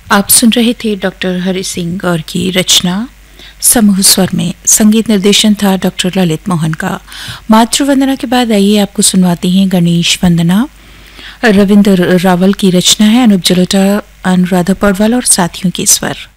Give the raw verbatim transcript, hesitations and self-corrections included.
आप सुन रहे थे डॉक्टर हरि सिंह गौर की रचना समूह स्वर में। संगीत निर्देशन था डॉक्टर ललित मोहन का। मातृवंदना के बाद आइए आपको सुनवाती हैं गणेश वंदना। रविंद्र रावल की रचना है, अनूप जलोटा, अनुराधा पौडवाल और साथियों के स्वर।